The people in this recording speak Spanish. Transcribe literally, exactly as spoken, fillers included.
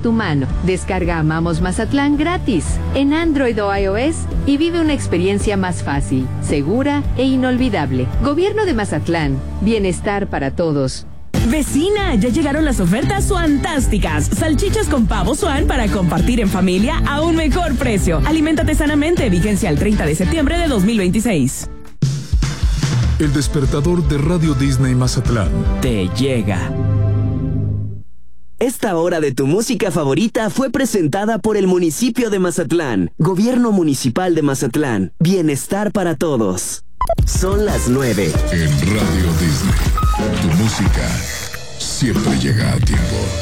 tu mano. Descarga Amamos Mazatlán gratis en Android o iOS y vive una experiencia más fácil, segura e inolvidable. Gobierno de Mazatlán, bienestar para todos. Vecina, ya llegaron las ofertas fantásticas. Salchichas con pavo Swan para compartir en familia a un mejor precio. Aliméntate sanamente, vigencia el treinta de septiembre de dos mil veintiséis. El despertador de Radio Disney Mazatlán te llega. Esta hora de tu música favorita fue presentada por el municipio de Mazatlán. Gobierno Municipal de Mazatlán. Bienestar para todos. Son las nueve. En Radio Disney, tu música siempre llega a tiempo.